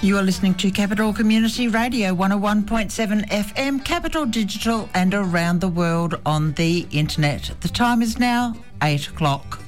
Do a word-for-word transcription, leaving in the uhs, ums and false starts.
You are listening to Capital Community Radio one oh one point seven F M, Capital Digital and around the world on the internet. The time is now eight o'clock.